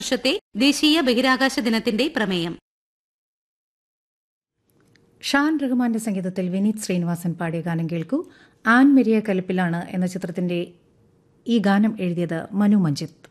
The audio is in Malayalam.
വർഷത്തെ ദേശീയ ബഹിരാകാശ ദിനത്തിന്റെ പ്രമേയം. ഷാൻ റഹ്മാന്റെ സംഗീതത്തിൽ വിനീത് ശ്രീനിവാസൻ പാടിയ ഗാനം കേൾക്കൂ. ആൻ മെരിയ കലിപ്പിലാണ് എന്ന ചിത്രത്തിന്റെ ഈ ഗാനം എഴുതിയത് മനു മഞ്ജിത്ത്.